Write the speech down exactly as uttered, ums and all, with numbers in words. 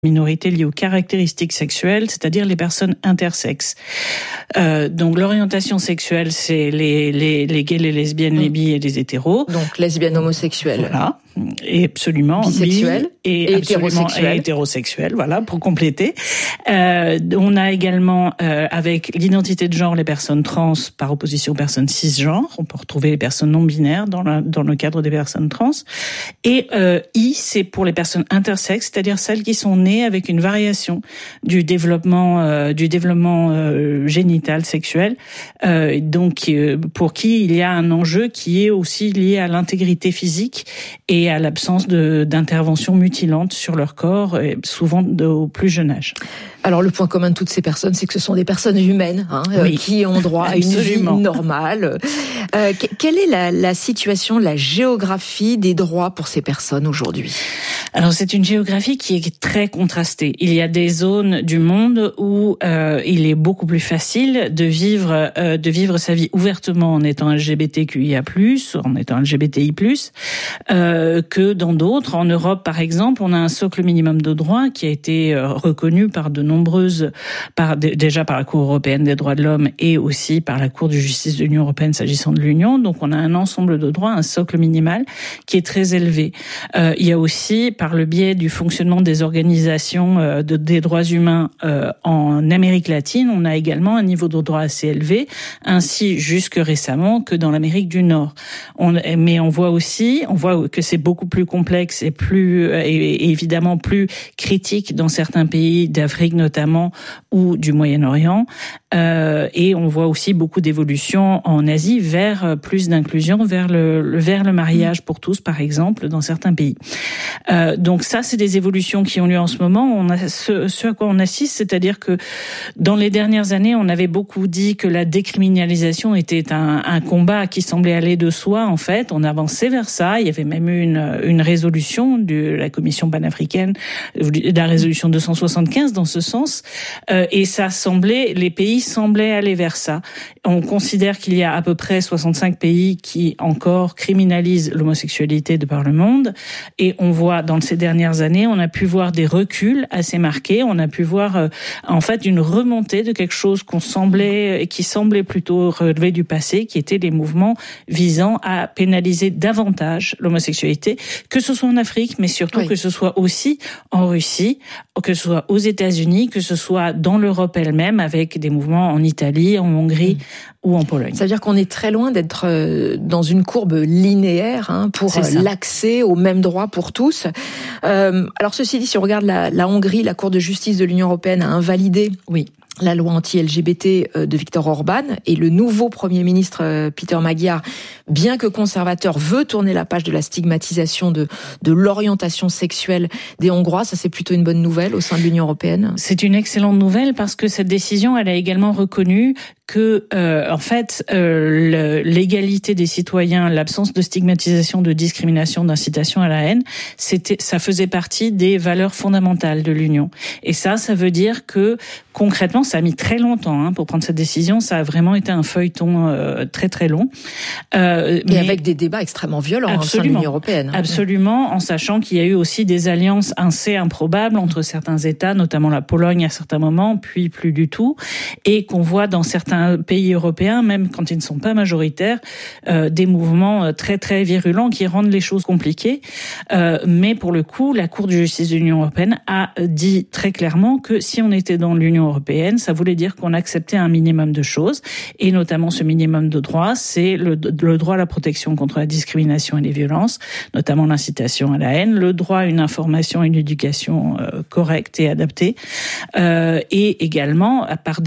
minorités liées aux caractéristiques sexuelles, c'est-à-dire les personnes intersexes. Euh, donc l'orientation sexuelle, c'est les, les, les gays, les lesbiennes, les bi et les hétéros. Donc lesbiennes, homosexuelles. Voilà. Et absolument bisexuels et, et hétérosexuels. Et hétérosexuels, voilà, pour compléter. Euh, on a également euh, avec l'identité de genre les personnes trans par opposition aux personnes cisgenres. On peut retrouver les personnes non binaires dans, la, dans le cadre des personnes trans. Et euh, I, c'est pour les personnes intersexes, c'est-à-dire celles qui sont nées avec une variation du développement euh, du développement euh, génital sexuel. Euh, donc euh, pour qui il y a un enjeu qui est aussi lié à l'intégrité physique et et à l'absence de, d'intervention mutilante sur leur corps, et souvent de, au plus jeune âge. Alors le point commun de toutes ces personnes, c'est que ce sont des personnes humaines hein, oui. euh, qui ont droit à une vie normale. Euh, quelle est la, la situation, la géographie des droits pour ces personnes aujourd'hui ? Alors c'est une géographie qui est très contrastée. Il y a des zones du monde où euh, il est beaucoup plus facile de vivre euh, de vivre sa vie ouvertement en étant L G B T Q I A plus, en étant L G B T I plus, euh, que dans d'autres. En Europe, par exemple, on a un socle minimum de droits qui a été euh, reconnu par de nombreuses, par déjà par la Cour européenne des droits de l'homme et aussi par la Cour de justice de l'Union européenne s'agissant de l'Union. Donc on a un ensemble de droits, un socle minimal qui est très élevé. Euh, il y a aussi par le biais du fonctionnement des organisations euh, de, des droits humains euh, en Amérique latine, on a également un niveau de droit assez élevé, ainsi jusque récemment que dans l'Amérique du Nord. On, mais on voit aussi, on voit que c'est beaucoup plus complexe et plus et, et évidemment plus critique dans certains pays d'Afrique notamment ou du Moyen-Orient. Euh, et on voit aussi beaucoup d'évolutions en Asie vers plus d'inclusion, vers le, vers le mariage pour tous, par exemple, dans certains pays. Euh, donc ça, c'est des évolutions qui ont lieu en ce moment. On a ce, ce à quoi on assiste, c'est-à-dire que dans les dernières années, on avait beaucoup dit que la décriminalisation était un, un combat qui semblait aller de soi. En fait, on avançait vers ça. Il y avait même eu une, une résolution de la Commission panafricaine, de la résolution deux cent soixante-quinze dans ce sens, euh, et ça semblait, les pays semblaient aller vers ça. On considère qu'il y a à peu près soixante-cinq pays qui encore criminalisent l'homosexualité de par le monde, et on voit dans ces dernières années, on a pu voir des reculs assez marqués, on a pu voir euh, en fait une remontée de quelque chose qu'on semblait, qui semblait plutôt relever du passé, qui étaient les mouvements visant à pénaliser davantage l'homosexualité, que ce soit en Afrique, mais surtout oui. que ce soit aussi en Russie, que ce soit aux États-Unis, que ce soit dans l'Europe elle-même, avec des mouvements en Italie, en Hongrie mmh. ou en Pologne. Ça veut dire qu'on est très loin d'être dans une courbe linéaire hein, pour l'accès aux mêmes droits pour tous. Euh, alors ceci dit, si on regarde la, la Hongrie, la Cour de justice de l'Union européenne a invalidé oui. la loi anti-L G B T de Viktor Orban, et le nouveau Premier ministre Peter Magyar, bien que conservateur, veut tourner la page de la stigmatisation de, de l'orientation sexuelle des Hongrois. Ça, c'est plutôt une bonne nouvelle au sein de l'Union européenne. C'est une excellente nouvelle parce que cette décision, elle a également reconnu que, euh, en fait, euh, le, l'égalité des citoyens, l'absence de stigmatisation, de discrimination, d'incitation à la haine, c'était, ça faisait partie des valeurs fondamentales de l'Union. Et ça, ça veut dire que concrètement, ça a mis très longtemps hein, pour prendre cette décision. Ça a vraiment été un feuilleton euh, très très long. Euh, Et mais avec des débats extrêmement violents au sein de l'Union européenne. Absolument, en sachant qu'il y a eu aussi des alliances assez improbables entre certains États, notamment la Pologne à certains moments, puis plus du tout, et qu'on voit dans certains pays européens, même quand ils ne sont pas majoritaires, euh, des mouvements très très virulents qui rendent les choses compliquées. Euh, mais pour le coup, la Cour de justice de l'Union européenne a dit très clairement que si on était dans l'Union européenne, ça voulait dire qu'on acceptait un minimum de choses, et notamment ce minimum de droits, c'est le, le droit à la protection contre la discrimination et les violences, notamment l'incitation à la haine, le droit à une information et une éducation euh, correcte et adaptée, euh, et également, à part